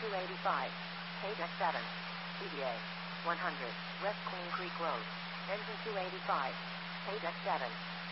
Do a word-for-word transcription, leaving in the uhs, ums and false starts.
two eighty-five. Page X seven. C D A. one hundred. West Queen Creek Road. Engine two eighty-five. Page X seven.